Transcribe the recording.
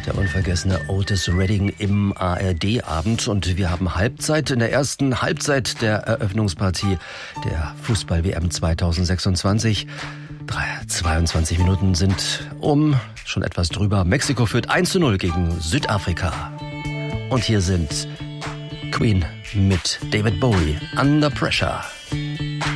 Der unvergessene Otis Redding im ARD-Abend. Und wir haben Halbzeit in der ersten Halbzeit der Eröffnungspartie der Fußball-WM 2026. 22 Minuten sind schon etwas drüber. Mexiko führt 1:0 gegen Südafrika. Und hier sind Queen mit David Bowie, Under Pressure.